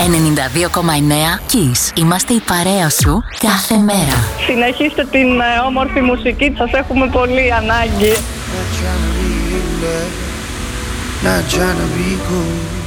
92,9 Kiss. Είμαστε η παρέα σου κάθε μέρα. Συνεχίστε την όμορφη μουσική, σας έχουμε πολύ ανάγκη. Not trying to be cool.